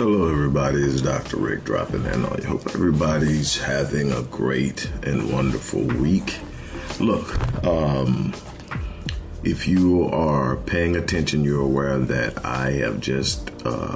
Hello everybody, it's Dr. Rick dropping in on you. Hope everybody's having a great and wonderful week. Look, if you are paying attention, you're aware that I have just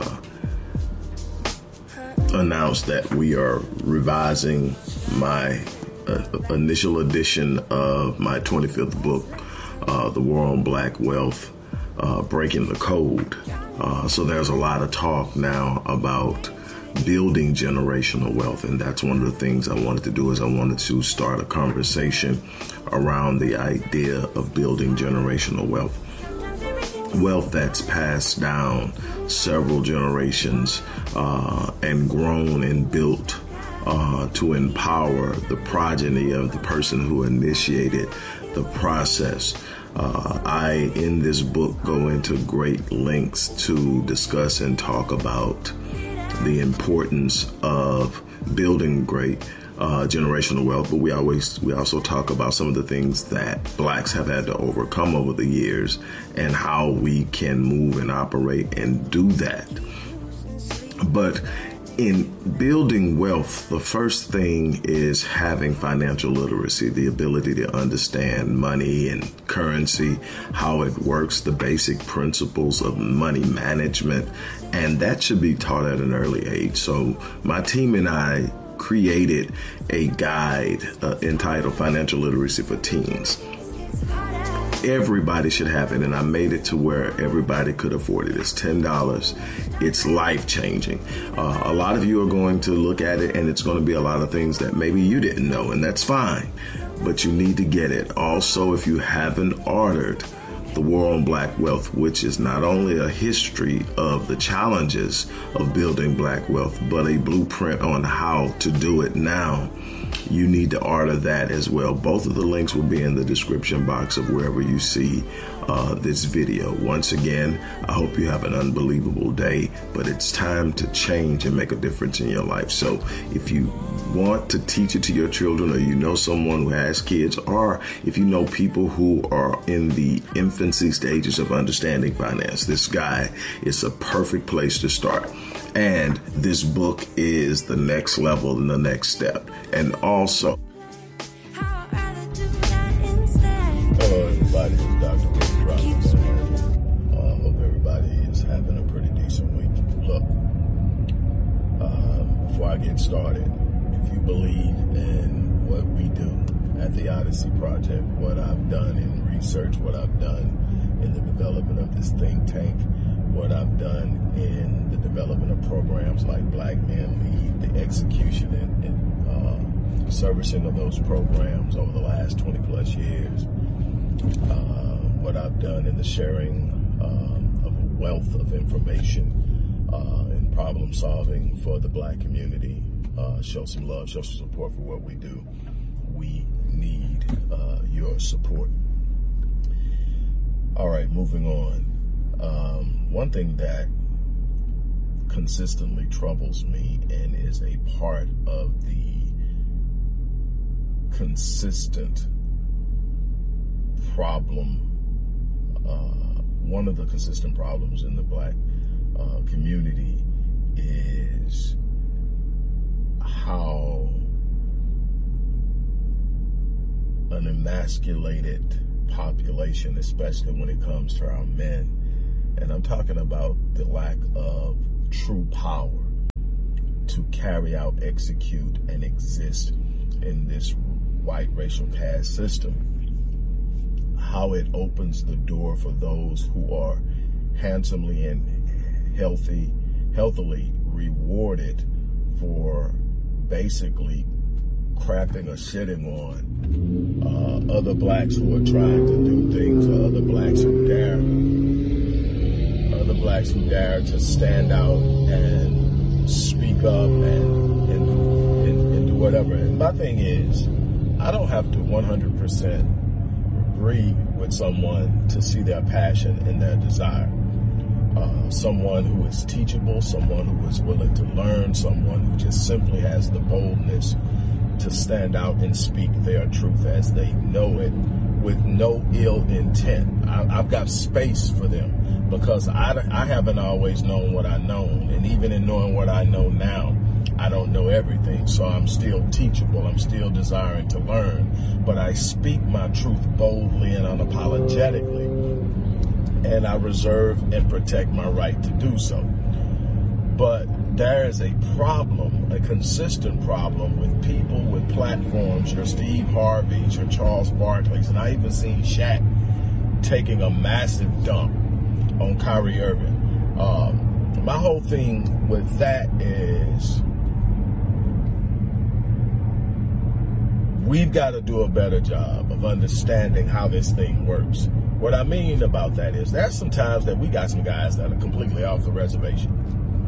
announced that we are revising my initial edition of my 25th book, The War on Black Wealth, Breaking the Code. So there's a lot of talk now about building generational wealth, and that's one of the things I wanted to do. Is I wanted to start a conversation around the idea of building generational wealth. Wealth that's passed down several generations and grown and built to empower the progeny of the person who initiated the process. I, in this book, go into great lengths to discuss and talk about the importance of building great generational wealth, but we also talk about some of the things that blacks have had to overcome over the years and how we can move and operate and do that. But in building wealth, the first thing is having financial literacy, the ability to understand money and currency, how it works, the basic principles of money management, and that should be taught at an early age. So my team and I created a guide entitled Financial Literacy for Teens. Everybody should have it, and I made it to where everybody could afford it. It's $10. It's life-changing. A lot of you are going to look at it, and it's going to be a lot of things that maybe you didn't know, and that's fine, but you need to get it. Also, if you haven't ordered The War on Black Wealth, which is not only a history of the challenges of building black wealth, but a blueprint on how to do it now, you need to order that as well. Both of the links will be in the description box of wherever you see this video. Once again, I hope you have an unbelievable day, but it's time to change and make a difference in your life. So if you want to teach it to your children, or you know someone who has kids, or if you know people who are in the infancy stages of understanding finance, this guy is a perfect place to start. And this book is the next level and the next step. And also, hello everybody, it's Dr. Rick dropping in. Hope everybody is having a pretty decent week. Look, before I get started, if you believe in what we do at the Odyssey Project, what I've done in research, what I've done in the development of this think tank, what I've done in the development of programs like Black Men Lead, the execution and servicing of those programs over the last 20 plus years, what I've done in the sharing of a wealth of information and problem solving for the black community. Show some love, show some support for what we do. We need your support. All right, moving on. One thing that consistently troubles me and is a part of the consistent problem, one of the consistent problems in the black community is how an emasculated population, especially when it comes to our men, and I'm talking about the lack of true power to carry out, execute, and exist in this white racial caste system, how it opens the door for those who are handsomely and healthily rewarded for basically crapping or shitting on other blacks who are trying to do things, or other blacks who dare to stand out and speak up and do whatever. And my thing is, I don't have to 100% agree with someone to see their passion and their desire. Someone who is teachable, someone who is willing to learn, someone who just simply has the boldness to stand out and speak their truth as they know it with no ill intent. I've got space for them because I haven't always known what I know. And even in knowing what I know now, I don't know everything. So I'm still teachable. I'm still desiring to learn. But I speak my truth boldly and unapologetically. And I reserve and protect my right to do so. But there is a problem, a consistent problem with people with platforms, your Steve Harveys, your Charles Barkleys, and I even seen Shaq taking a massive dump on Kyrie Irving. My whole thing with that is we've got to do a better job of understanding how this thing works. What I mean about that is there's some times that we got some guys that are completely off the reservation.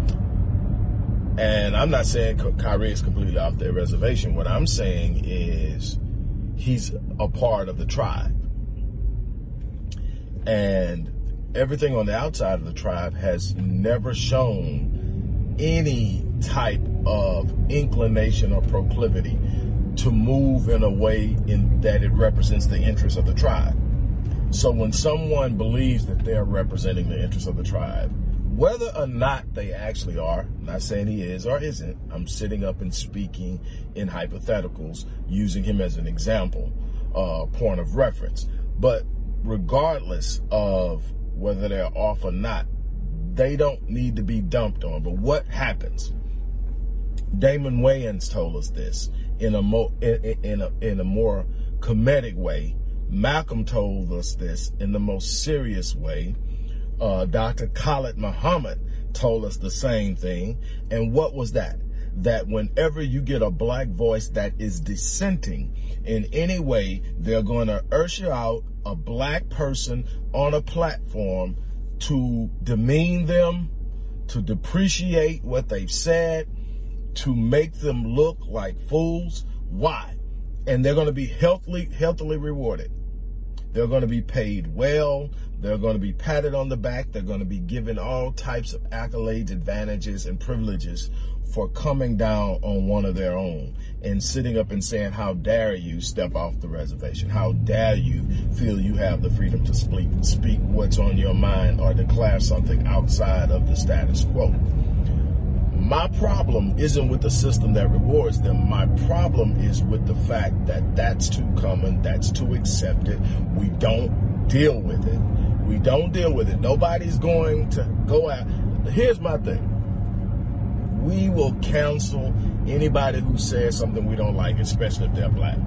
And I'm not saying Kyrie is completely off their reservation. What I'm saying is he's a part of the tribe. And everything on the outside of the tribe has never shown any type of inclination or proclivity to move in a way in that it represents the interests of the tribe. So when someone believes that they're representing the interests of the tribe, whether or not they actually are, I'm not saying he is or isn't, I'm sitting up and speaking in hypotheticals, using him as an example, point of reference. But regardless of whether they're off or not, they don't need to be dumped on. But what happens? Damon Wayans told us this in a more comedic way. Malcolm told us this in the most serious way. Dr. Khalid Muhammad told us the same thing. And what was that? That whenever you get a black voice that is dissenting in any way, they're going to usher out a black person on a platform to demean them, to depreciate what they've said, to make them look like fools. Why? And they're going to be healthily rewarded. They're going to be paid well. They're going to be patted on the back. They're going to be given all types of accolades, advantages, and privileges for coming down on one of their own and sitting up and saying, how dare you step off the reservation? How dare you feel you have the freedom to speak what's on your mind or declare something outside of the status quo? My problem isn't with the system that rewards them. My problem is with the fact that that's too common, that's too accepted. We don't deal with it. We don't deal with it. Nobody's going to go out. Here's my thing. We will cancel anybody who says something we don't like, especially if they're black.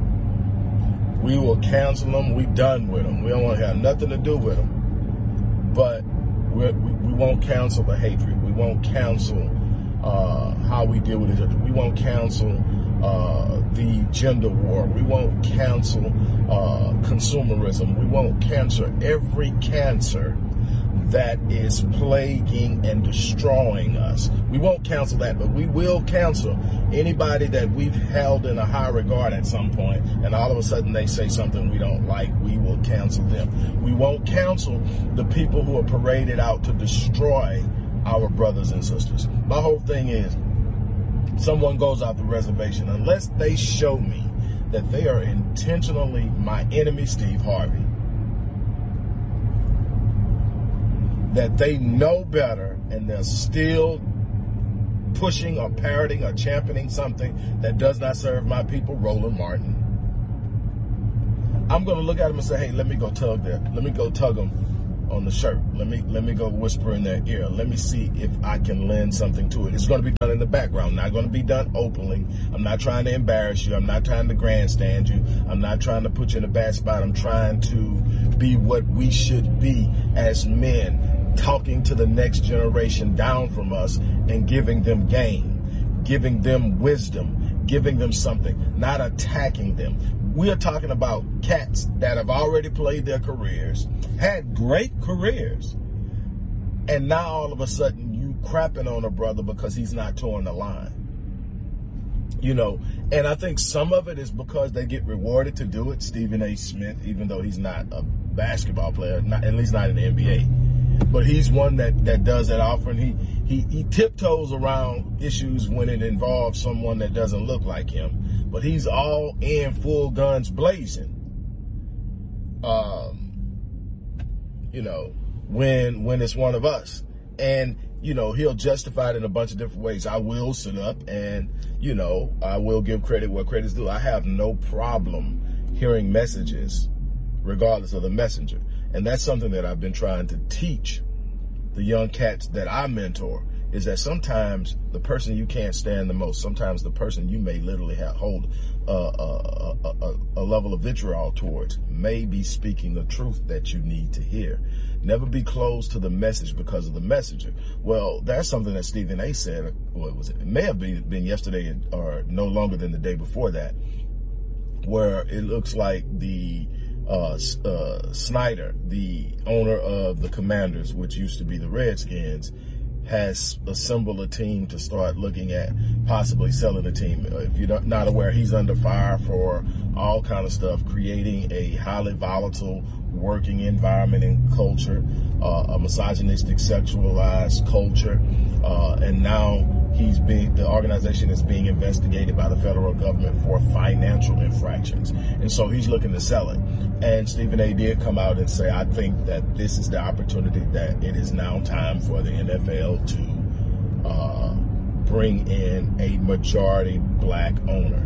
We will cancel them. We're done with them. We don't want to have nothing to do with them. But we won't cancel the hatred. We won't cancel how we deal with each other. We won't cancel the gender war. We won't cancel consumerism. We won't cancel every cancer that is plaguing and destroying us. We won't cancel that, but we will cancel anybody that we've held in a high regard at some point, and all of a sudden they say something we don't like. We will cancel them. We won't cancel the people who are paraded out to destroy our brothers and sisters. My whole thing is, someone goes off the reservation, unless they show me that they are intentionally my enemy, Steve Harvey, that they know better and they're still pushing or parroting or championing something that does not serve my people, Roland Martin, I'm going to look at them and say, hey, let me go tug them on the shirt. Let me go whisper in their ear. Let me see if I can lend something to it. It's going to be done in the background, not going to be done openly. I'm not trying to embarrass you. I'm not trying to grandstand you. I'm not trying to put you in a bad spot. I'm trying to be what we should be as men, talking to the next generation down from us and giving them game, giving them wisdom, giving them something, not attacking them. We're talking about cats that have already played their careers, had great careers, and now all of a sudden you crapping on a brother because he's not towing the line. You know, and I think some of it is because they get rewarded to do it. Stephen A. Smith, even though he's not a basketball player, at least not in the NBA, but he's one that does that often. He tiptoes around issues when it involves someone that doesn't look like him, but he's all in full guns blazing. when it's one of us. And, he'll justify it in a bunch of different ways. I will sit up and, I will give credit where credit's due. I have no problem hearing messages regardless of the messenger. And that's something that I've been trying to teach the young cats that I mentor, is that sometimes the person you can't stand the most, sometimes the person you may literally hold a level of vitriol towards, may be speaking the truth that you need to hear. Never be closed to the message because of the messenger. Well, that's something that Stephen A. said. What was it? It may have been yesterday or no longer than the day before that, where it looks like the Snyder, the owner of the Commanders, which used to be the Redskins, has assembled a team to start looking at possibly selling the team. If you're not aware, he's under fire for all kind of stuff, creating a highly volatile working environment and culture, a misogynistic, sexualized culture, and now the organization is being investigated by the federal government for financial infractions. And so he's looking to sell it. And Stephen A. did come out and say, I think that this is the opportunity, that it is now time for the NFL to bring in a majority black owner.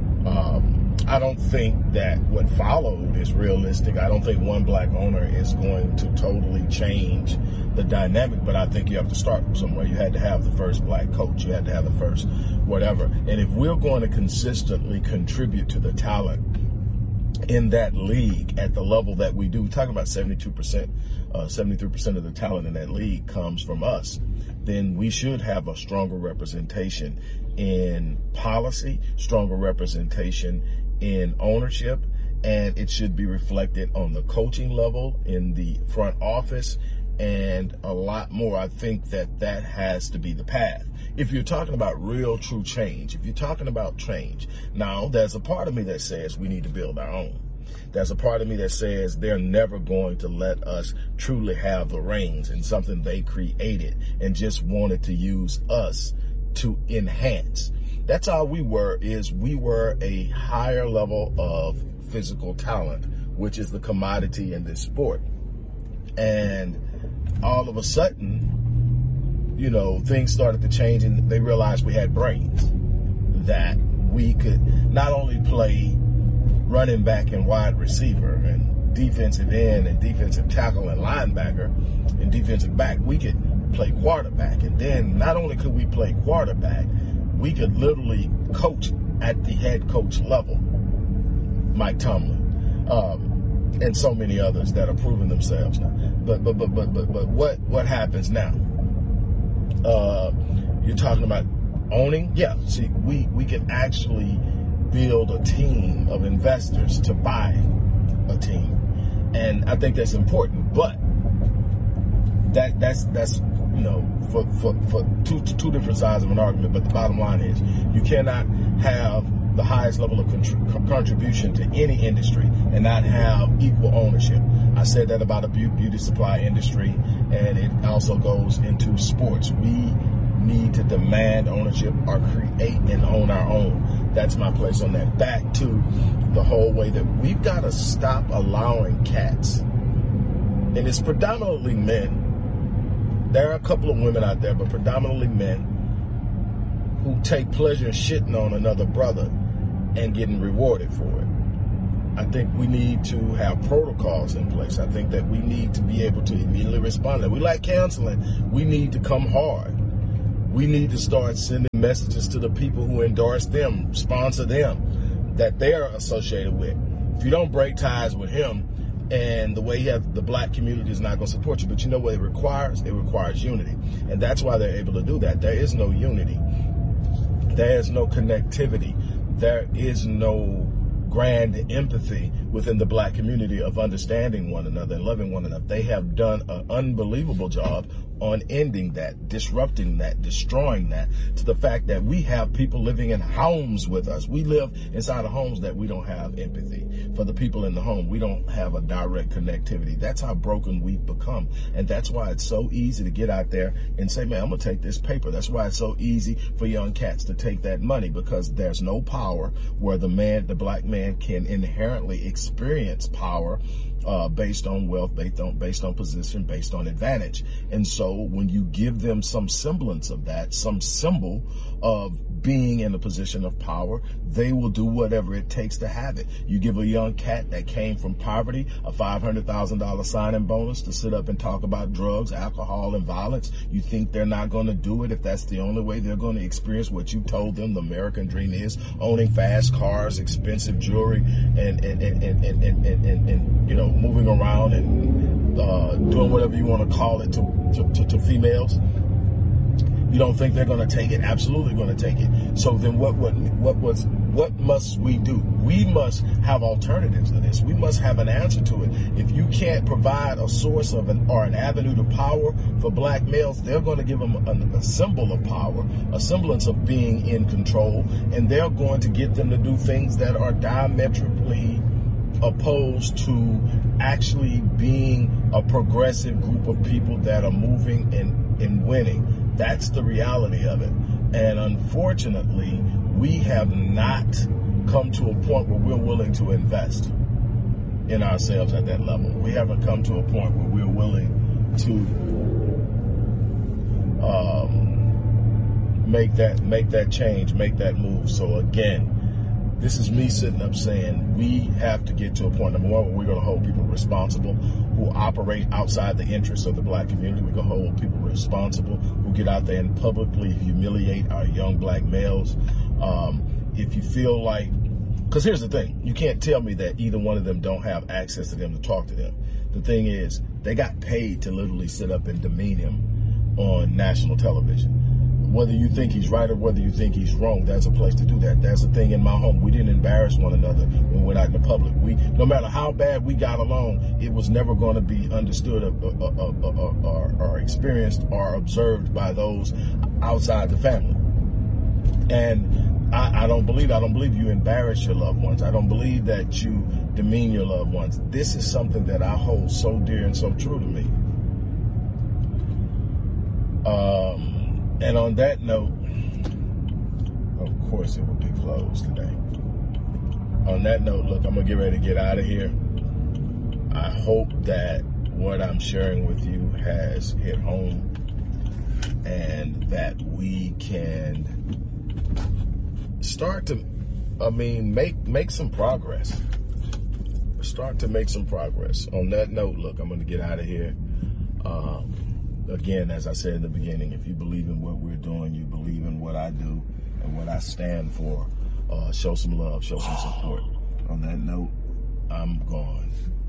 I don't think that what followed is realistic. I don't think one black owner is going to totally change the dynamic, but I think you have to start somewhere. You had to have the first black coach. You had to have the first whatever. And if we're going to consistently contribute to the talent in that league at the level that we do, we're talking about 72%, 73% of the talent in that league comes from us, then we should have a stronger representation in policy, stronger representation in ownership, and it should be reflected on the coaching level, in the front office, and a lot more. I think that has to be the path. If you're talking about real, true change, if you're talking about change, now there's a part of me that says we need to build our own. There's a part of me that says they're never going to let us truly have the reins in something they created and just wanted to use us to enhance. That's all we were, is we were a higher level of physical talent, which is the commodity in this sport. And all of a sudden, things started to change, and they realized we had brains, that we could not only play running back and wide receiver and defensive end and defensive tackle and linebacker and defensive back, we could play quarterback. And then not only could we play quarterback, we could literally coach at the head coach level. Mike Tomlin, and so many others that are proving themselves now. But what happens now? You're talking about owning? Yeah. See, we can actually build a team of investors to buy a team, and I think that's important. But that's for two different sides of an argument. But the bottom line is, you cannot have the highest level of contribution to any industry and not have equal ownership. I said that about the beauty supply industry, and it also goes into sports. We need to demand ownership or create and own our own. That's my place on that. Back to the whole way that we've got to stop allowing cats, and it's predominantly men. There are a couple of women out there, but predominantly men, who take pleasure in shitting on another brother and getting rewarded for it. I think we need to have protocols in place. I think that we need to be able to immediately respond to that. We like counseling. We need to come hard. We need to start sending messages to the people who endorse them, sponsor them, that they're associated with. If you don't break ties with him, and the way he has, the black community is not going to support you. But you know what it requires? It requires unity. And that's why they're able to do that. There is no unity. There is no connectivity. There is no grand empathy within the black community of understanding one another and loving one another. They have done an unbelievable job on ending that, disrupting that, destroying that, to the fact that we have people living in homes with us. We live inside of homes that we don't have empathy for the people in the home. We don't have a direct connectivity. That's how broken we've become. And that's why it's so easy to get out there and say, man, I'm going to take this paper. That's why it's so easy for young cats to take that money, because there's no power where the black man can inherently experience power based on wealth, based on position, based on advantage. And so when you give them some semblance of that, some symbol of being in a position of power, they will do whatever it takes to have it. You give a young cat that came from poverty a $500,000 signing bonus to sit up and talk about drugs, alcohol, and violence. You think they're not going to do it if that's the only way they're going to experience what you told them the American dream is: owning fast cars, expensive jewelry, and you know, moving around and doing whatever you want to call it to females. You don't think they're going to take it? Absolutely going to take it. So then what must we do? We must have alternatives to this. We must have an answer to it. If you can't provide a source of an avenue to power for black males, they're going to give them a symbol of power, a semblance of being in control, and they're going to get them to do things that are diametrically opposed to actually being a progressive group of people that are moving and winning. That's the reality of it. And unfortunately, we have not come to a point where we're willing to invest in ourselves at that level. We haven't come to a point where we're willing to make that change, make that move. So again, this is me sitting up saying we have to get to a point, number one, where we're going to hold people responsible who operate outside the interests of the black community. We're going to hold people responsible who get out there and publicly humiliate our young black males. If you feel like, because here's the thing, you can't tell me that either one of them don't have access to them to talk to them. The thing is, they got paid to literally sit up and demean him on national television. Whether you think he's right or whether you think he's wrong, there's a place to do that. That's the thing in my home. We didn't embarrass one another when we went out in the public. No matter how bad we got along, it was never going to be understood or experienced or observed by those outside the family. And I don't believe you embarrass your loved ones. I don't believe that you demean your loved ones. This is something that I hold so dear and so true to me. And on that note, of course it will be closed today. On that note, look, I'm going to get ready to get out of here. I hope that what I'm sharing with you has hit home and that we can start to, make some progress. Start to make some progress. On that note, look, I'm going to get out of here. Again, as I said in the beginning, if you believe in what we're doing, you believe in what I do and what I stand for, show some love, show some support. On that note, I'm gone.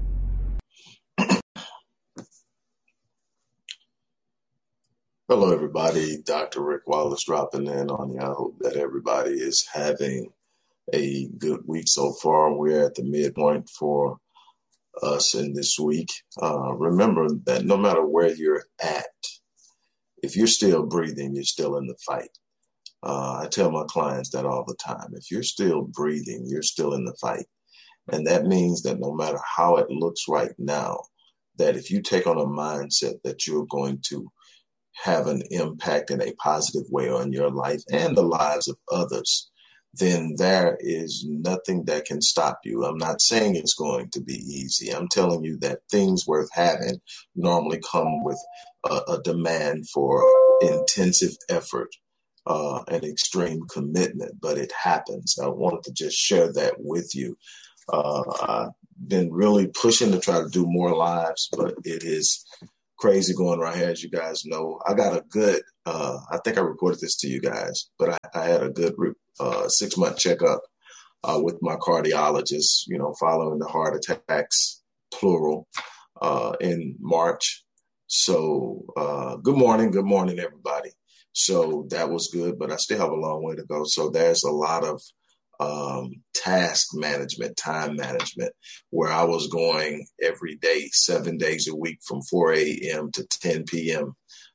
Hello, everybody. Dr. Rick Wallace dropping in on you. I hope that everybody is having a good week so far. We're at the midpoint for us in this week. Remember that no matter where you're at, if you're still breathing, you're still in the fight. I tell my clients that all the time. If you're still breathing, you're still in the fight. And that means that no matter how it looks right now, that if you take on a mindset that you're going to have an impact in a positive way on your life and the lives of others, then there is nothing that can stop you. I'm not saying it's going to be easy. I'm telling you that things worth having normally come with a demand for intensive effort and extreme commitment, but it happens. I wanted to just share that with you. I've been really pushing to try to do more lives, but it is crazy going right here, as you guys know. I got a good, I think I reported this to you guys, but I had a good 6-month checkup with my cardiologist, following the heart attacks, plural, in March. So good morning, everybody. So that was good, but I still have a long way to go. So there's a lot of task management, time management, where I was going every day, 7 days a week from 4 a.m. to 10 p.m.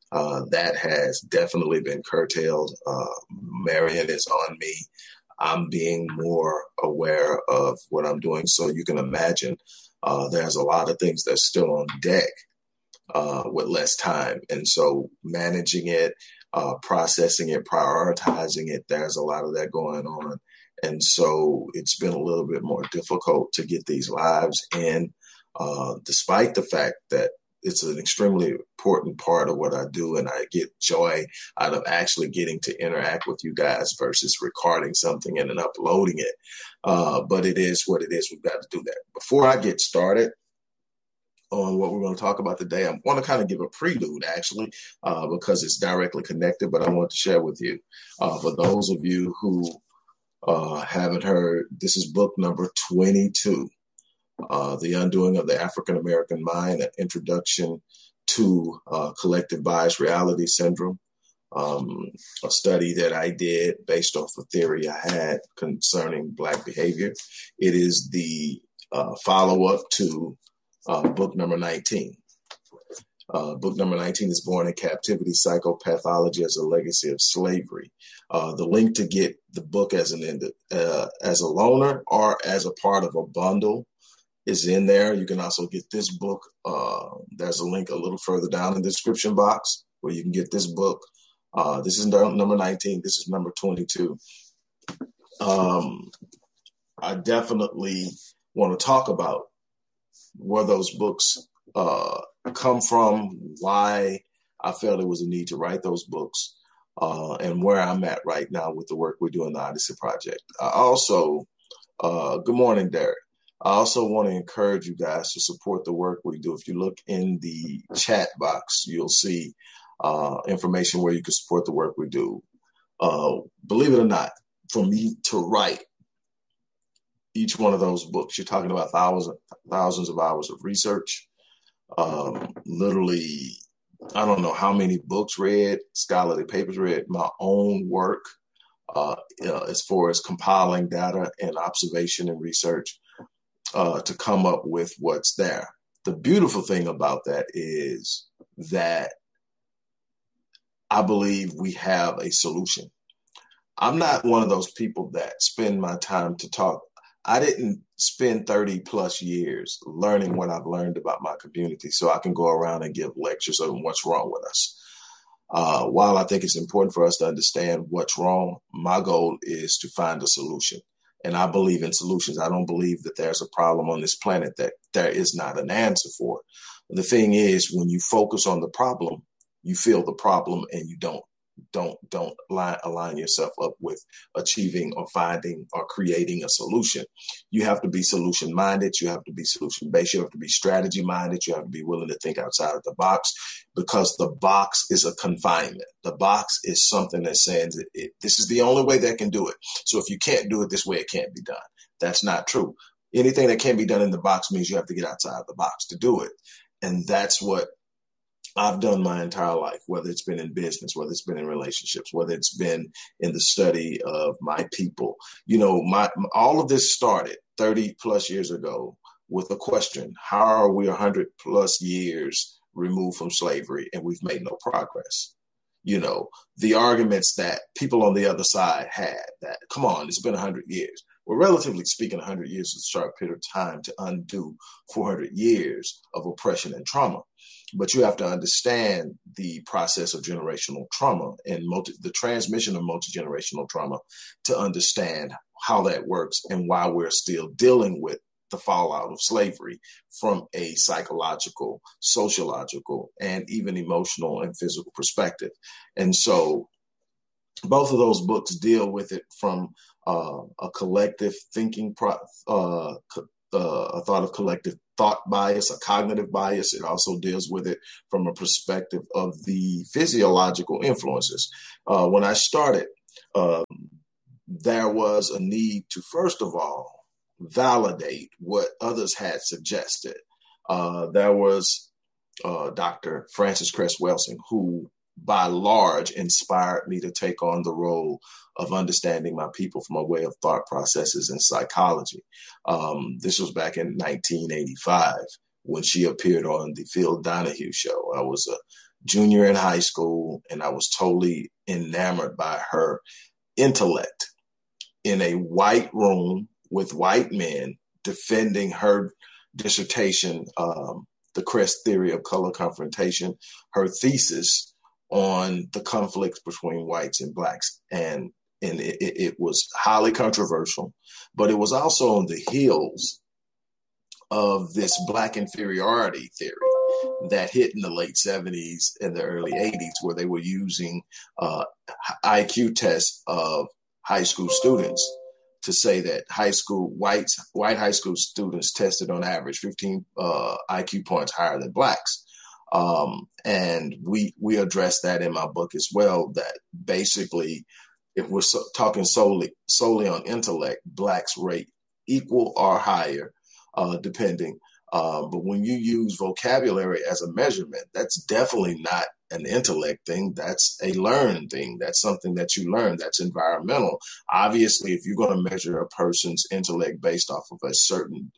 That has definitely been curtailed. Marion is on me. I'm being more aware of what I'm doing. So you can imagine there's a lot of things that's still on deck with less time. And so managing it, processing it, prioritizing it, there's a lot of that going on. And so it's been a little bit more difficult to get these lives in, despite the fact that it's an extremely important part of what I do. And I get joy out of actually getting to interact with you guys versus recording something and then uploading it. But it is what it is. We've got to do that. Before I get started on what we're going to talk about today, I want to kind of give a prelude, actually, because it's directly connected, but I want to share with you. For those of you who haven't heard, this is book number 22. The Undoing of the African American Mind, an introduction to collective bias reality syndrome, a study that I did based off a theory I had concerning Black behavior. It is the follow-up to book number 19. Book number 19 is Born in Captivity, Psychopathology as a Legacy of Slavery. The link to get the book as a loaner or as a part of a bundle is in there. You can also get this book. There's a link a little further down in the description box where you can get this book. This is number 19. This is number 22. I definitely want to talk about where those books come from, why I felt it was a need to write those books, and where I'm at right now with the work we do in the Odyssey Project. I also, good morning, Derek. I also want to encourage you guys to support the work we do. If you look in the chat box, you'll see information where you can support the work we do. Believe it or not, for me to write each one of those books, you're talking about thousands of hours of research. Literally, I don't know how many books read, scholarly papers read, my own work as far as compiling data and observation and research to come up with what's there. The beautiful thing about that is that I believe we have a solution. I'm not one of those people that spend my time to talk. I didn't spend 30 plus years learning what I've learned about my community so I can go around and give lectures on what's wrong with us. While I think it's important for us to understand what's wrong, my goal is to find a solution. And I believe in solutions. I don't believe that there's a problem on this planet that there is not an answer for. The thing is, when you focus on the problem, you feel the problem and you don't align yourself up with achieving or finding or creating a solution. You have to be solution minded. You have to be solution based. You have to be strategy minded. You have to be willing to think outside of the box, because the box is a confinement. The box is something that says this is the only way that can do it. So if you can't do it this way, it can't be done. That's not true. Anything that can be done in the box means you have to get outside the box to do it. And that's what I've done my entire life, whether it's been in business, whether it's been in relationships, whether it's been in the study of my people. You know, all of this started 30 plus years ago with a question: how are we 100 plus years removed from slavery and we've made no progress? You know, the arguments that people on the other side had that, come on, it's been 100 years. Well, relatively speaking, 100 years is a short period of time to undo 400 years of oppression and trauma. But you have to understand the process of generational trauma and the transmission of multi-generational trauma to understand how that works and why we're still dealing with the fallout of slavery from a psychological, sociological, and even emotional and physical perspective. And so both of those books deal with it from a collective thinking, a thought of collective thought bias, a cognitive bias. It also deals with it from a perspective of the physiological influences. When I started, there was a need to, first of all, validate what others had suggested. There was Dr. Frances Cress Welsing, who by large inspired me to take on the role of understanding my people from a way of thought processes and psychology. This was back in 1985 when she appeared on the Phil Donahue show. I was a junior in high school, and I was totally enamored by her intellect in a white room with white men defending her dissertation, The Crest Theory of Color Confrontation, her thesis on the conflicts between whites and blacks. And it was highly controversial, but it was also on the heels of this black inferiority theory that hit in the late 70s and the early 80s, where they were using IQ tests of high school students to say that white high school students tested on average 15 IQ points higher than blacks. And we addressed that in my book as well, that basically, if we're talking solely on intellect, blacks rate equal or higher, depending. But when you use vocabulary as a measurement, that's definitely not an intellect thing. That's a learned thing. That's something that you learn. That's environmental. Obviously, if you're going to measure a person's intellect based off of a certain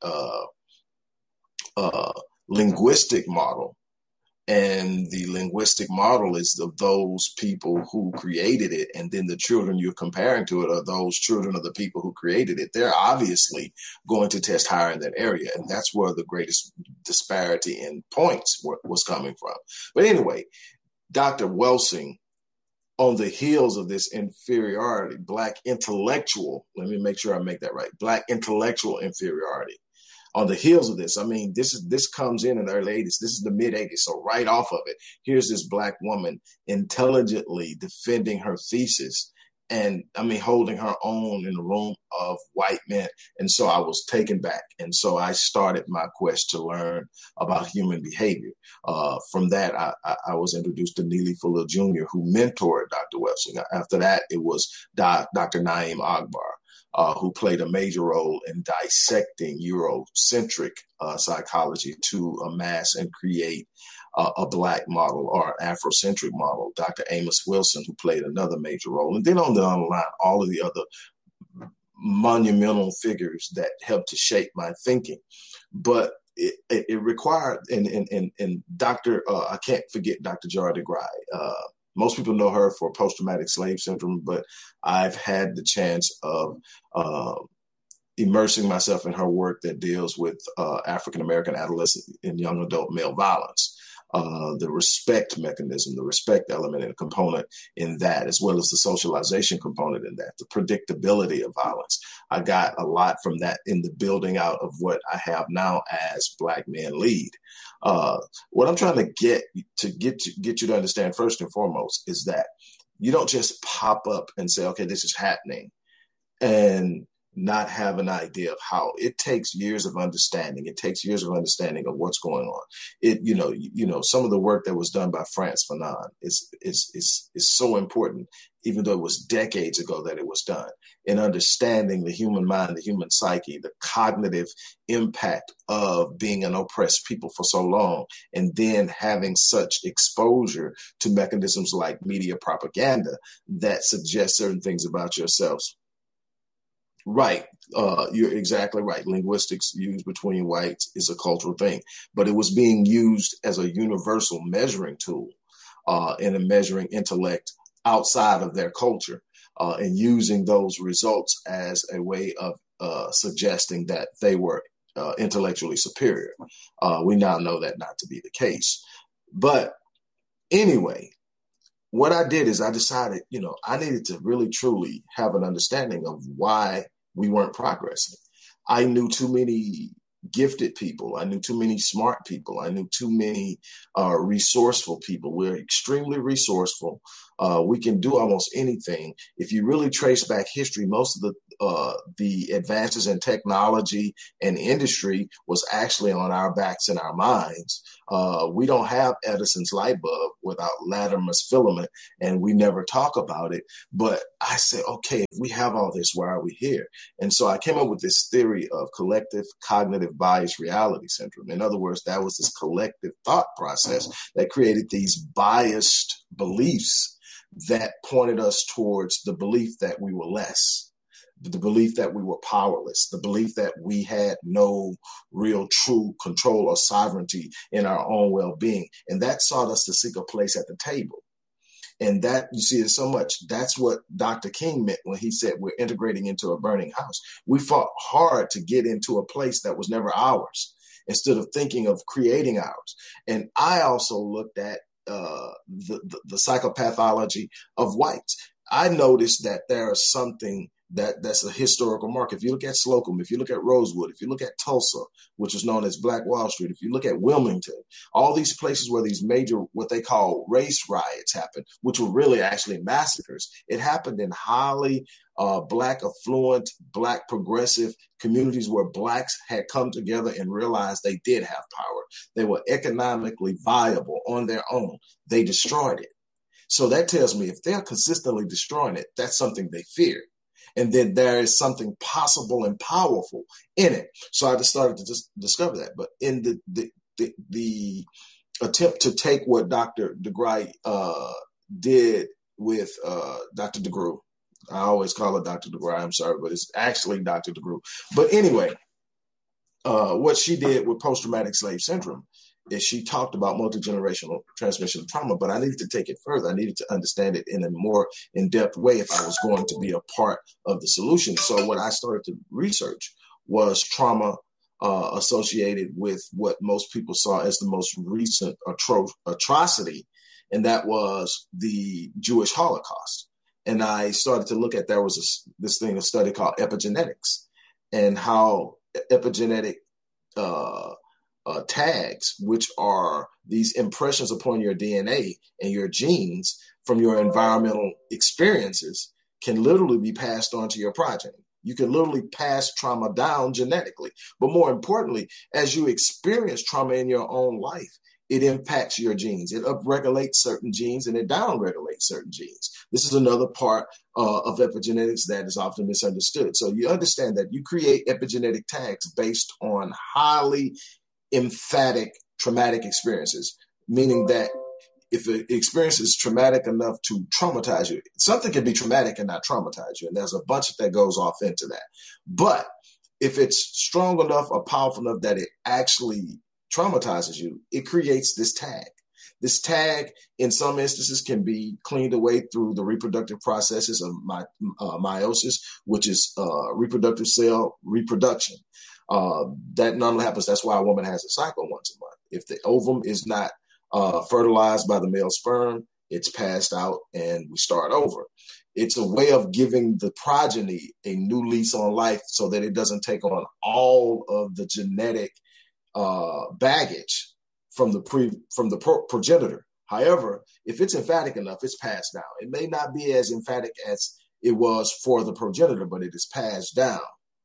linguistic model, and the linguistic model is of those people who created it, and then the children you're comparing to it are those children of the people who created it, they're obviously going to test higher in that area. And that's where the greatest disparity in points was coming from. But anyway, Dr. Welsing, on the heels of this inferiority, black intellectual, let me make sure I make that right, black intellectual inferiority, on the heels of this, I mean, this comes in the early 80s. This is the mid 80s. So right off of it, here's this black woman intelligently defending her thesis, and I mean, holding her own in a room of white men. And so I was taken back. And so I started my quest to learn about human behavior. From that, I was introduced to Neely Fuller Jr., who mentored Dr. Welsing. After that, it was Dr. Naeem Akbar, who played a major role in dissecting Eurocentric psychology to amass and create a black model or Afrocentric model. Dr. Amos Wilson, who played another major role. And then on the line, all of the other monumental figures that helped to shape my thinking. But it required, and Dr. I can't forget Dr. Joy DeGruy. Most people know her for post-traumatic slave syndrome, but I've had the chance of immersing myself in her work that deals with African-American adolescent and young adult male violence, the respect mechanism, the respect element and component in that, as well as the socialization component in that, the predictability of violence. I got a lot from that in the building out of what I have now as Black Men Lead. What I'm trying to get you to understand first and foremost is that you don't just pop up and say, okay, this is happening, and not have an idea of how. It takes years of understanding. It takes years of understanding of what's going on. Some of the work that was done by Frantz Fanon is so important, even though it was decades ago that it was done, in understanding the human mind, the human psyche, the cognitive impact of being an oppressed people for so long, and then having such exposure to mechanisms like media propaganda that suggest certain things about yourselves. Right. You're exactly right. Linguistics used between whites is a cultural thing, but it was being used as a universal measuring tool in measuring intellect outside of their culture, and using those results as a way of suggesting that they were intellectually superior. We now know that not to be the case. But anyway, what I did is I decided, I needed to really, truly have an understanding of why we weren't progressing. I knew too many gifted people. I knew too many smart people. I knew too many resourceful people. We're extremely resourceful. We can do almost anything. If you really trace back history, most of the advances in technology and industry was actually on our backs and our minds. We don't have Edison's light bulb without Latimer's filament, and we never talk about it. But I said, okay, if we have all this, why are we here? And so I came up with this theory of collective cognitive bias reality syndrome. In other words, that was this collective thought process that created these biased beliefs that pointed us towards the belief that we were less, the belief that we were powerless, the belief that we had no real true control or sovereignty in our own well-being. And that sought us to seek a place at the table. And that, you see it so much. That's what Dr. King meant when he said we're integrating into a burning house. We fought hard to get into a place that was never ours instead of thinking of creating ours. And I also looked at the psychopathology of whites. I noticed that there is something that's a historical mark. If you look at Slocum, if you look at Rosewood, if you look at Tulsa, which is known as Black Wall Street, if you look at Wilmington, all these places where these major, what they call race riots happened, which were really actually massacres, it happened in highly Black affluent, Black progressive communities where Blacks had come together and realized they did have power. They were economically viable on their own. They destroyed it. So that tells me if they're consistently destroying it, that's something they fear. And then there is something possible and powerful in it. So I just started to just discover that. But in the attempt to take what Dr. DeGruy did with Dr. DeGruy, I always call it Dr. DeGruy, I'm sorry, but it's actually Dr. DeGruy. But anyway, what she did with post-traumatic slave syndrome is she talked about multi-generational transmission of trauma, but I needed to take it further. I needed to understand it in a more in-depth way if I was going to be a part of the solution. So what I started to research was trauma associated with what most people saw as the most recent atrocity, and that was the Jewish Holocaust. And I started to look at, there was a study called epigenetics, and how epigenetic tags, which are these impressions upon your DNA and your genes from your environmental experiences, can literally be passed on to your progeny. You can literally pass trauma down genetically. But more importantly, as you experience trauma in your own life, it impacts your genes. It upregulates certain genes and it downregulates certain genes. This is another part of epigenetics that is often misunderstood. So you understand that you create epigenetic tags based on highly emphatic traumatic experiences, meaning that if an experience is traumatic enough to traumatize you, something can be traumatic and not traumatize you. And there's a bunch that goes off into that. But if it's strong enough or powerful enough that it actually traumatizes you, it creates this tag. This tag, in some instances, can be cleaned away through the reproductive processes of meiosis, which is reproductive cell reproduction. That normally happens. That's why a woman has a cycle once a month. If the ovum is not fertilized by the male sperm, it's passed out and we start over. It's a way of giving the progeny a new lease on life so that it doesn't take on all of the genetic baggage from the progenitor. However, if it's emphatic enough, it's passed down. It may not be as emphatic as it was for the progenitor, but it is passed down.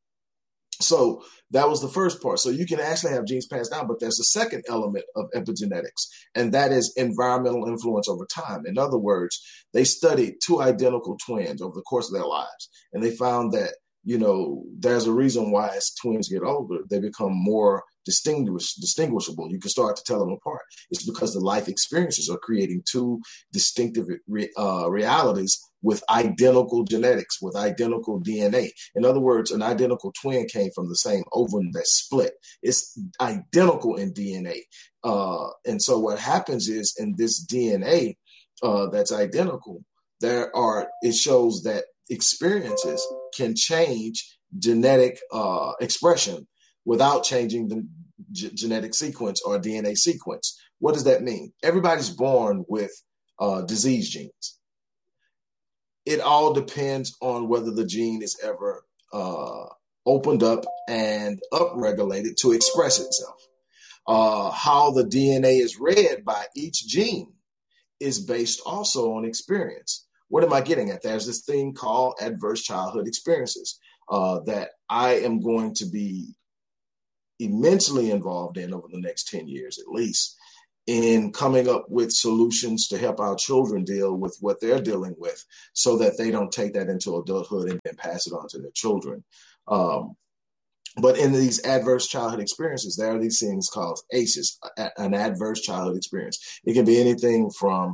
So that was the first part. So you can actually have genes passed down, but there's a second element of epigenetics, and that is environmental influence over time. In other words, they studied two identical twins over the course of their lives, and they found that, there's a reason why as twins get older, they become more distinguishable. You can start to tell them apart. It's because the life experiences are creating two distinctive realities with identical genetics, with identical DNA. In other words, an identical twin came from the same ovum that split. It's identical in DNA. And so what happens is in this DNA that's identical, it shows that experiences can change genetic expression without changing the genetic sequence or DNA sequence. What does that mean? Everybody's born with disease genes. It all depends on whether the gene is ever opened up and upregulated to express itself. How the DNA is read by each gene is based also on experience. What am I getting at? There's this thing called adverse childhood experiences that I am going to be immensely involved in over the next 10 years at least, in coming up with solutions to help our children deal with what they're dealing with so that they don't take that into adulthood and then pass it on to their children. But in these adverse childhood experiences, there are these things called ACEs, an adverse childhood experience. It can be anything from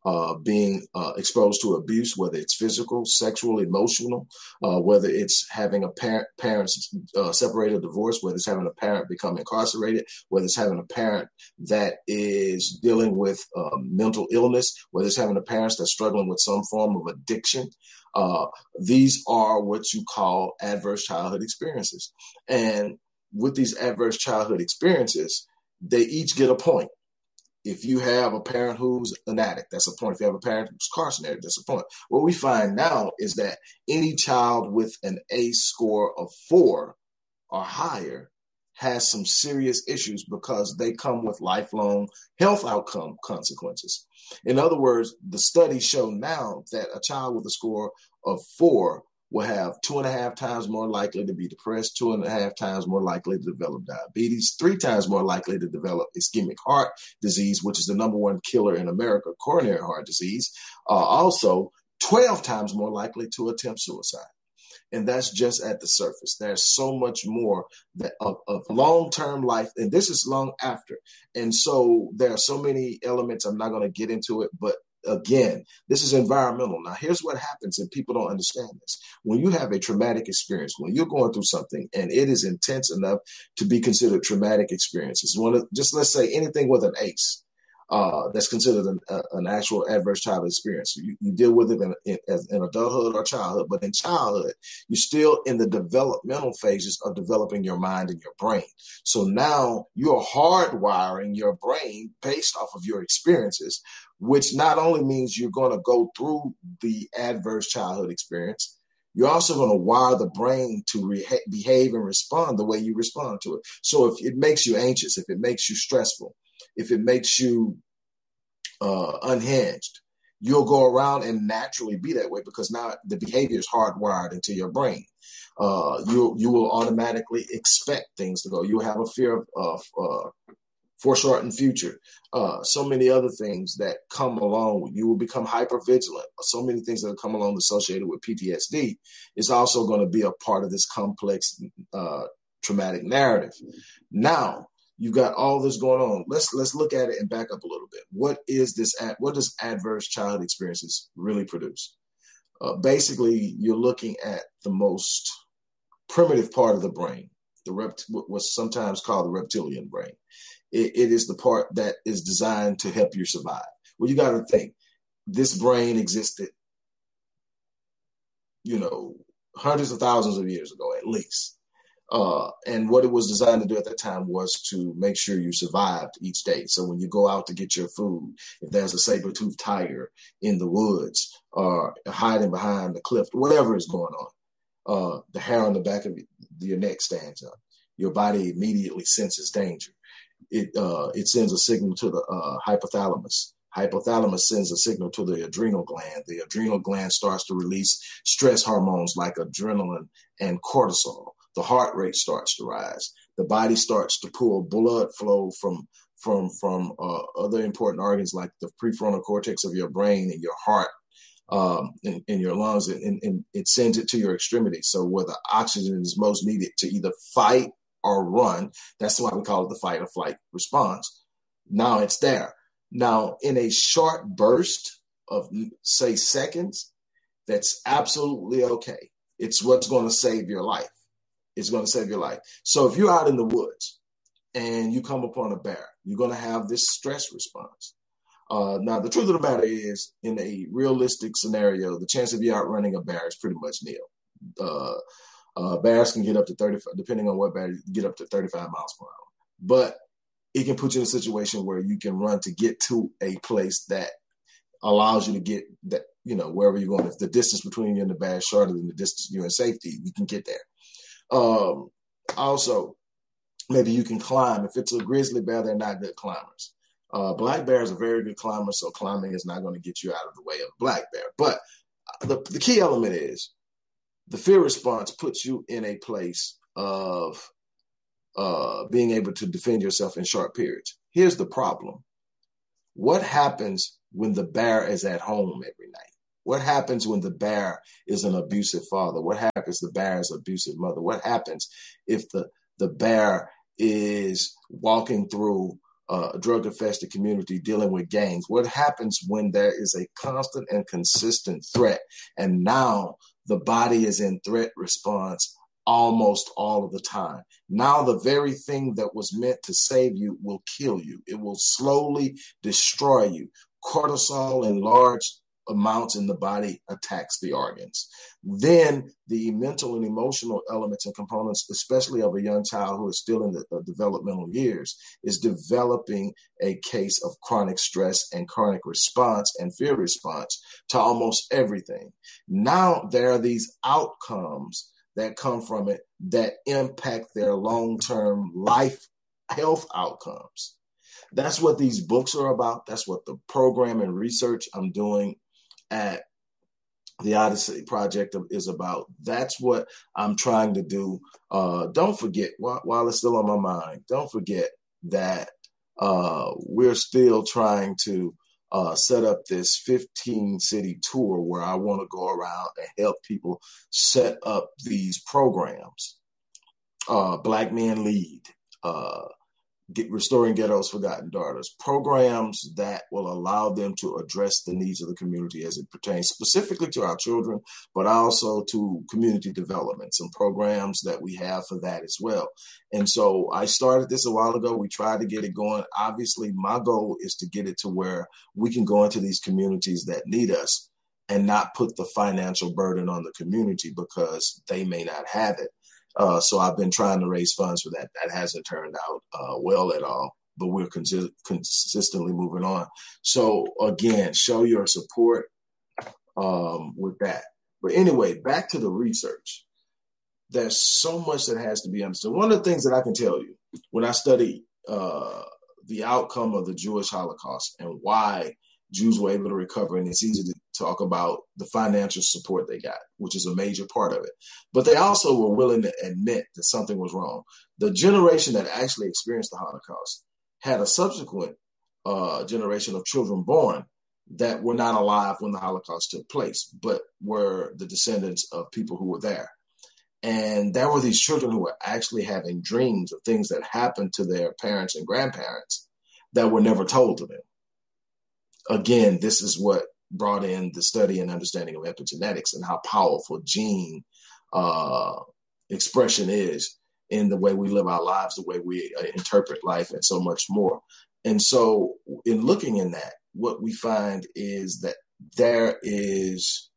being exposed to abuse, whether it's physical, sexual, emotional, whether it's having a parents separate or divorce, whether it's having a parent become incarcerated, whether it's having a parent that is dealing with mental illness, whether it's having a parent that's struggling with some form of addiction. These are what you call adverse childhood experiences. And with these adverse childhood experiences, they each get a point. If you have a parent who's an addict, that's a point. If you have a parent who's carcinated, that's a point. What we find now is that any child with an ACE score of 4 or higher has some serious issues because they come with lifelong health outcome consequences. In other words, the studies show now that a child with a score of 4 will have 2.5 times more likely to be depressed, 2.5 times more likely to develop diabetes, 3 times more likely to develop ischemic heart disease, which is the number one killer in America, coronary heart disease. Also, 12 times more likely to attempt suicide. And that's just at the surface. There's so much more of long-term life, and this is long after. And so there are so many elements. I'm not going to get into it, but again, this is environmental. Now, here's what happens, and people don't understand this. When you have a traumatic experience, when you're going through something, and it is intense enough to be considered traumatic experiences, just let's say anything with an ACE, that's considered an actual adverse childhood experience. You deal with it in adulthood or childhood, but in childhood, you're still in the developmental phases of developing your mind and your brain. So now you're hardwiring your brain based off of your experiences, which not only means you're going to go through the adverse childhood experience, you're also going to wire the brain to behave and respond the way you respond to it. So if it makes you anxious, if it makes you stressful, if it makes you unhinged, you'll go around and naturally be that way because now the behavior is hardwired into your brain. You will automatically expect things to go. You'll have a fear of foreshortened future. So many other things that come along. You will become hypervigilant. So many things that come along associated with PTSD is also going to be a part of this complex traumatic narrative. Now, you've got all this going on. Let's look at it and back up a little bit. What does adverse childhood experiences really produce? Basically, you're looking at the most primitive part of the brain, what's sometimes called the reptilian brain. It is the part that is designed to help you survive. Well, you got to think, this brain existed, hundreds of thousands of years ago, at least. And what it was designed to do at that time was to make sure you survived each day. So when you go out to get your food, if there's a saber-toothed tiger in the woods or hiding behind the cliff, whatever is going on, the hair on the back of your neck stands up. Your body immediately senses danger. It sends a signal to the hypothalamus. Hypothalamus sends a signal to the adrenal gland. The adrenal gland starts to release stress hormones like adrenaline and cortisol. The heart rate starts to rise. The body starts to pull blood flow from other important organs like the prefrontal cortex of your brain and your heart and your lungs, and it sends it to your extremities. So where the oxygen is most needed to either fight or run, that's why we call it the fight or flight response. Now it's there. Now, in a short burst of, say, seconds, that's absolutely okay. It's what's going to save your life. It's going to save your life. So if you're out in the woods and you come upon a bear, you're going to have this stress response. Now, the truth of the matter is, in a realistic scenario, the chance of you outrunning a bear is pretty much nil. Bears can get up to 35, depending on what bear, get up to 35 miles per hour. But it can put you in a situation where you can run to get to a place that allows you to get that, wherever you're going. If the distance between you and the bear is shorter than the distance you're in safety, you can get there. Also, maybe you can climb. If it's a grizzly bear, they're not good climbers. Black bears are very good climbers, so climbing is not going to get you out of the way of a black bear. But the key element is the fear response puts you in a place of being able to defend yourself in short periods. Here's the problem. What happens when the bear is at home every night? What happens when the bear is an abusive father? What happens if the bear is an abusive mother? What happens if the bear is walking through drug-infested community dealing with gangs. What happens when there is a constant and consistent threat, and now the body is in threat response almost all of the time? Now the very thing that was meant to save you will kill you. It will slowly destroy you. Cortisol in large amounts in the body attacks the organs. Then the mental and emotional elements and components, especially of a young child who is still in the developmental years, is developing a case of chronic stress and chronic response and fear response to almost everything. Now there are these outcomes that come from it that impact their long-term life health outcomes. That's what these books are about. That's what the program and research I'm doing at the Odyssey Project is about. That's what I'm trying to do. Don't forget, while it's still on my mind, don't forget that we're still trying to set up this 15-city tour where I want to go around and help people set up these programs. Black Men Lead, Restoring Ghetto's Forgotten Daughters, programs that will allow them to address the needs of the community as it pertains specifically to our children, but also to community development, some programs that we have for that as well. And so I started this a while ago. We tried to get it going. Obviously, my goal is to get it to where we can go into these communities that need us and not put the financial burden on the community because they may not have it. So I've been trying to raise funds for that. That hasn't turned out well at all, but we're consistently moving on. So again, show your support with that. But anyway, back to the research. There's so much that has to be understood. One of the things that I can tell you when I study the outcome of the Jewish Holocaust and why Jews were able to recover, and it's easy to talk about the financial support they got, which is a major part of it. But they also were willing to admit that something was wrong. The generation that actually experienced the Holocaust had a subsequent generation of children born that were not alive when the Holocaust took place, but were the descendants of people who were there. And there were these children who were actually having dreams of things that happened to their parents and grandparents that were never told to them. Again, this is what brought in the study and understanding of epigenetics and how powerful gene expression is in the way we live our lives, the way we interpret life, and so much more. And so in looking in that, what we find is that there is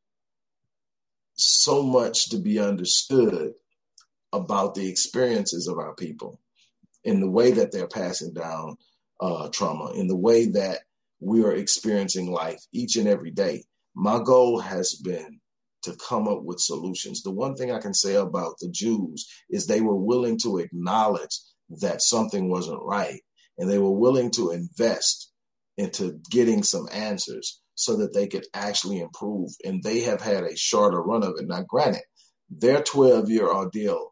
so much to be understood about the experiences of our people in the way that they're passing down trauma, in the way that we are experiencing life each and every day. My goal has been to come up with solutions. The one thing I can say about the Jews is they were willing to acknowledge that something wasn't right, and they were willing to invest into getting some answers so that they could actually improve. And they have had a shorter run of it. Now, granted, their 12-year ordeal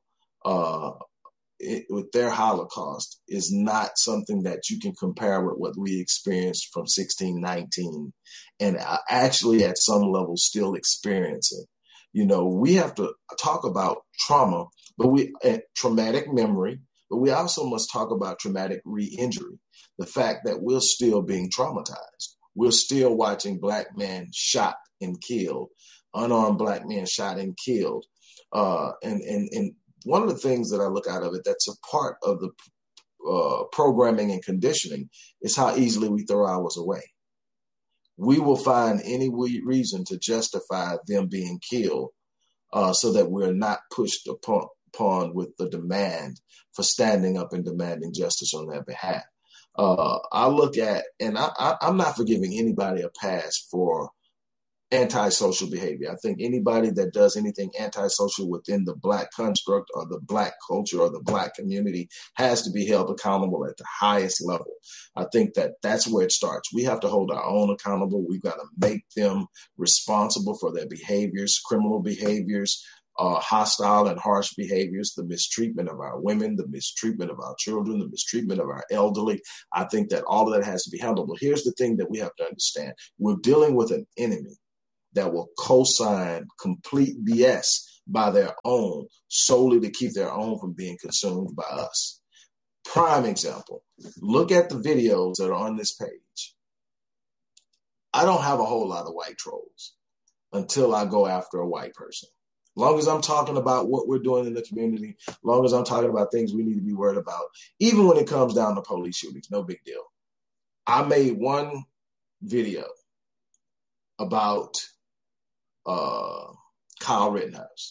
with their Holocaust is not something that you can compare with what we experienced from 1619 and actually at some level still experiencing. You know, we have to talk about trauma, but traumatic memory, but we also must talk about traumatic re-injury. The fact that we're still being traumatized. We're still watching Black men shot and killed, unarmed Black men shot and killed. And one of the things that I look out of it that's a part of the programming and conditioning is how easily we throw ours away. We will find any reason to justify them being killed so that we're not pushed upon with the demand for standing up and demanding justice on their behalf. I look at, and I'm not forgiving anybody a pass for antisocial behavior. I think anybody that does anything antisocial within the Black construct or the Black culture or the Black community has to be held accountable at the highest level. I think that that's where it starts. We have to hold our own accountable. We've got to make them responsible for their behaviors, criminal behaviors, hostile and harsh behaviors, the mistreatment of our women, the mistreatment of our children, the mistreatment of our elderly. I think that all of that has to be handled. But here's the thing that we have to understand. We're dealing with an enemy that will co-sign complete BS by their own solely to keep their own from being consumed by us. Prime example. Look at the videos that are on this page. I don't have a whole lot of white trolls until I go after a white person. As long as I'm talking about what we're doing in the community, as long as I'm talking about things we need to be worried about, even when it comes down to police shootings, no big deal. I made one video about Kyle Rittenhouse.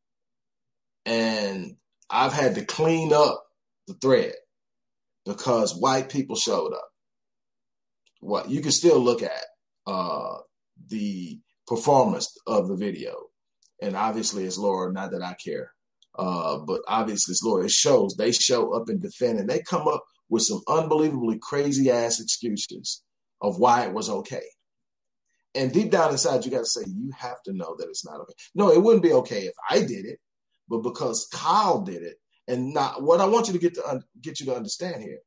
And I've had to clean up the thread because white people showed up. What you can still look at the performance of the video. And obviously it's lower, not that I care. But obviously it's lower. It shows they show up and defend, and they come up with some unbelievably crazy ass excuses of why it was okay. And deep down inside, you got to say, you have to know that it's not okay. No, it wouldn't be okay if I did it, but because Kyle did it, and not what I want you to get you to understand here.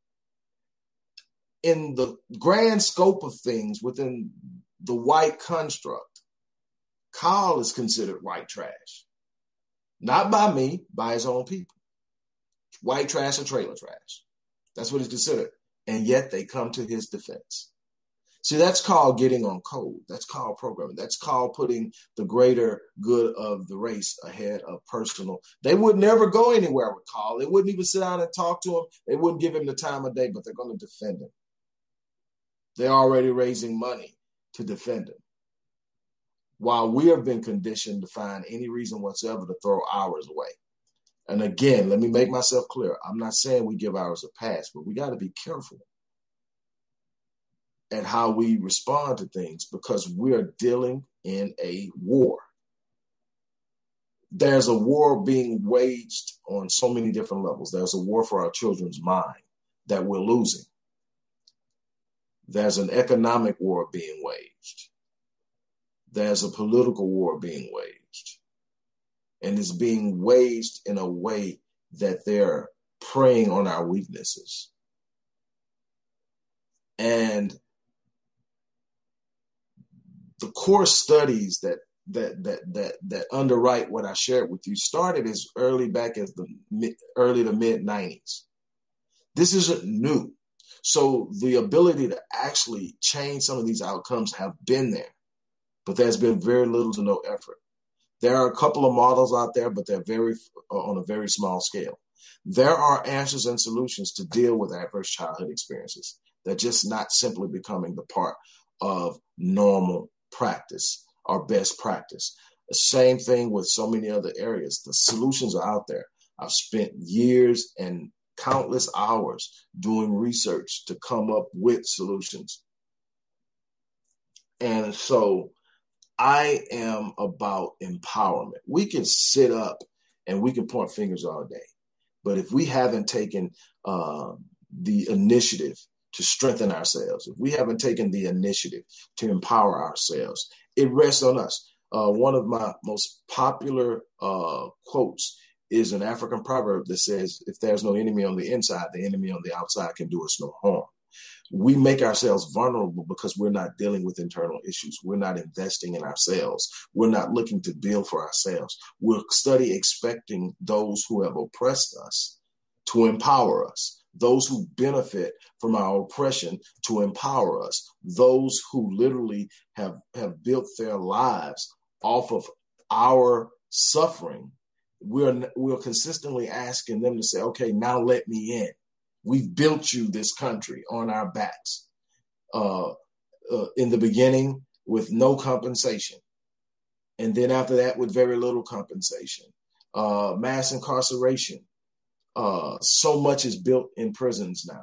In the grand scope of things within the white construct, Kyle is considered white trash. Not by me, by his own people. White trash or trailer trash. That's what he's considered. And yet they come to his defense. See, that's called getting on code. That's called programming. That's called putting the greater good of the race ahead of personal. They would never go anywhere with Kyle. They wouldn't even sit down and talk to him. They wouldn't give him the time of day, but they're going to defend him. They're already raising money to defend him. While we have been conditioned to find any reason whatsoever to throw ours away. And again, let me make myself clear. I'm not saying we give ours a pass, but we got to be careful at how we respond to things because we're dealing in a war. There's a war being waged on so many different levels. There's a war for our children's mind that we're losing. There's an economic war being waged. There's a political war being waged. And it's being waged in a way that they're preying on our weaknesses. And the core studies that underwrite what I shared with you started as early back as the early to mid 90s. This isn't new. So the ability to actually change some of these outcomes have been there, but there's been very little to no effort. There are a couple of models out there, but they're on a very small scale. There are answers and solutions to deal with adverse childhood experiences. They're just not simply becoming the part of normal practice or best practice. The same thing with so many other areas. The solutions are out there. I've spent years and countless hours doing research to come up with solutions. And so I am about empowerment. We can sit up and we can point fingers all day. But if we haven't taken the initiative to strengthen ourselves, if we haven't taken the initiative to empower ourselves, it rests on us. One of my most popular quotes is an African proverb that says, if there's no enemy on the inside, the enemy on the outside can do us no harm. We make ourselves vulnerable because we're not dealing with internal issues. We're not investing in ourselves. We're not looking to build for ourselves. We're expecting those who have oppressed us to empower us. Those who benefit from our oppression to empower us. Those who literally have built their lives off of our suffering. We're consistently asking them to say, okay, now let me in. We've built you this country on our backs. In the beginning with no compensation. And then after that with very little compensation. Mass incarceration. So much is built in prisons now.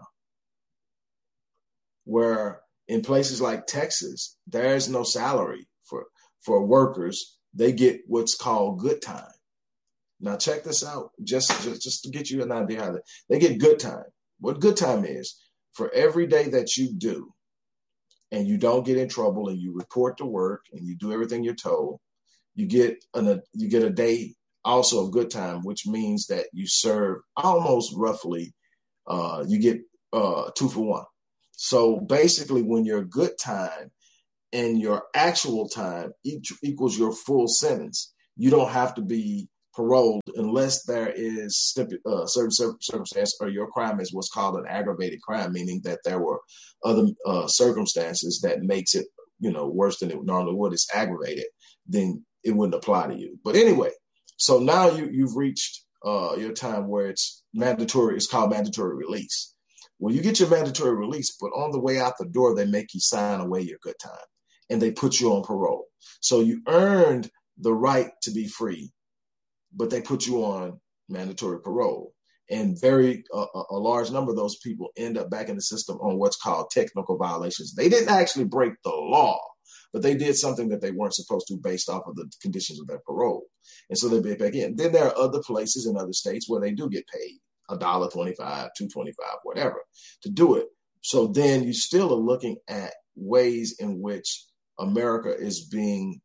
Where in places like Texas, there's no salary for workers. They get what's called good time. Now check this out, just to get you an idea how they get good time. What good time is, for every day that you do and you don't get in trouble and you report to work and you do everything you're told, you get a day also of good time, which means that you serve almost roughly, you get 2 for 1. So basically when your good time and your actual time equals your full sentence, you don't have to be paroled unless there is certain circumstance or your crime is what's called an aggravated crime, meaning that there were other circumstances that makes it, worse than it normally would. It's aggravated, then it wouldn't apply to you. But anyway, so now you've reached your time where it's mandatory. It's called mandatory release. Well, you get your mandatory release, but on the way out the door, they make you sign away your good time and they put you on parole. So you earned the right to be free, but they put you on mandatory parole. And a large number of those people end up back in the system on what's called technical violations. They didn't actually break the law, but they did something that they weren't supposed to based off of the conditions of their parole. And so they get back in. Then there are other places in other states where they do get paid $1.25, $2.25, whatever, to do it. So then you still are looking at ways in which America is being,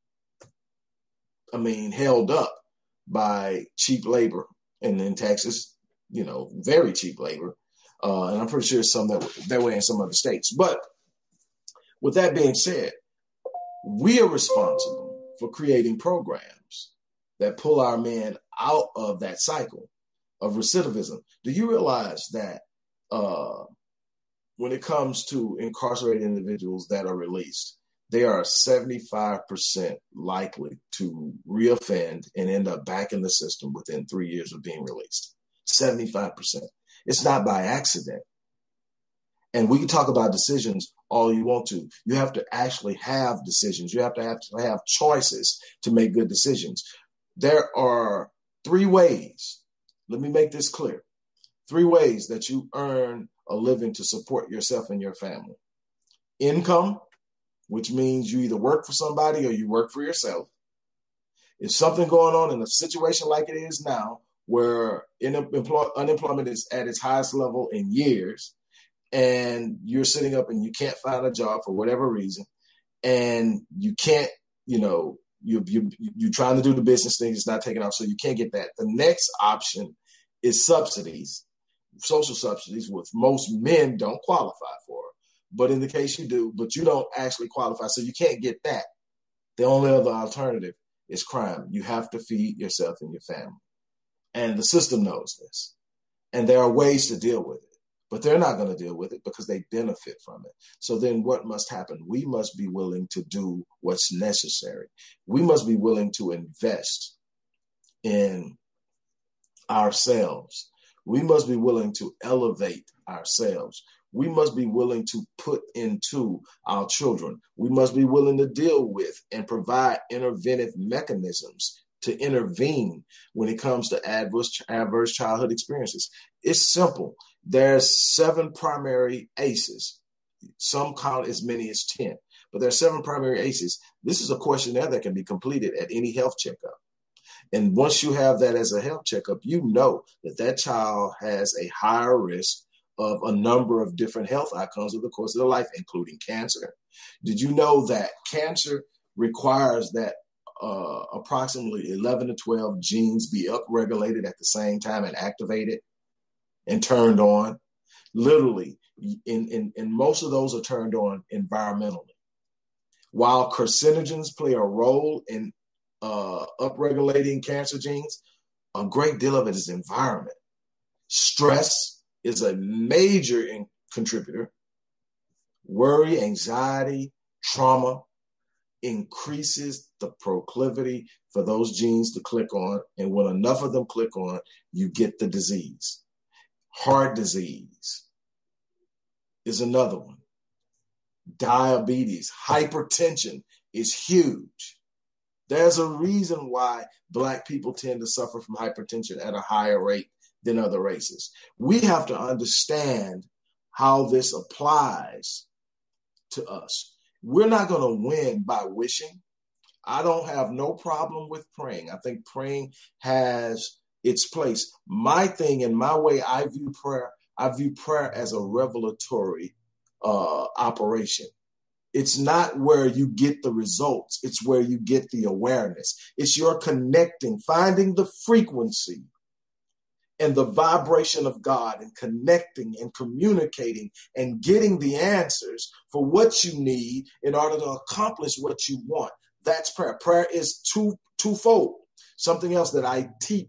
held up by cheap labor. And in Texas, very cheap labor. And I'm pretty sure some that way in some other states. But with that being said, we are responsible for creating programs that pull our men out of that cycle of recidivism. Do you realize that when it comes to incarcerated individuals that are released, they are 75% likely to reoffend and end up back in the system within 3 years of being released? 75%. It's not by accident. And we can talk about decisions all you want to. You have to actually have decisions. You have to have choices to make good decisions. There are 3 ways. Let me make this clear. 3 ways that you earn a living to support yourself and your family. Income, which means you either work for somebody or you work for yourself. If something going on in a situation like it is now, where unemployment is at its highest level in years, and you're sitting up and you can't find a job for whatever reason, and you can't, you're trying to do the business thing, it's not taking off, so you can't get that. The next option is subsidies, social subsidies, which most men don't qualify for. But in the case you do, but you don't actually qualify, so you can't get that. The only other alternative is crime. You have to feed yourself and your family. And the system knows this. And there are ways to deal with it, but they're not going to deal with it because they benefit from it. So then what must happen? We must be willing to do what's necessary. We must be willing to invest in ourselves. We must be willing to elevate ourselves. We must be willing to put into our children. We must be willing to deal with and provide interventive mechanisms to intervene when it comes to adverse childhood experiences. It's simple. There's 7 primary ACEs. Some count as many as 10, but there are 7 primary ACEs. This is a questionnaire that can be completed at any health checkup. And once you have that as a health checkup, you know that child has a higher risk of a number of different health outcomes over the course of their life, including cancer. Did you know that cancer requires that approximately 11 to 12 genes be upregulated at the same time and activated and turned on? Literally, in most of those are turned on environmentally. While carcinogens play a role in upregulating cancer genes, a great deal of it is environment. Stress is a major contributor. Worry, anxiety, trauma increases the proclivity for those genes to click on. And when enough of them click on, you get the disease. Heart disease is another one. Diabetes, hypertension is huge. There's a reason why Black people tend to suffer from hypertension at a higher rate than other races. We have to understand how this applies to us. We're not going to win by wishing. I don't have no problem with praying. I think praying has its place. My thing and my way I view prayer as a revelatory operation. It's not where you get the results. It's where you get the awareness. It's your connecting, finding the frequency and the vibration of God and connecting and communicating and getting the answers for what you need in order to accomplish what you want. That's prayer. Prayer is twofold. Something else that I teach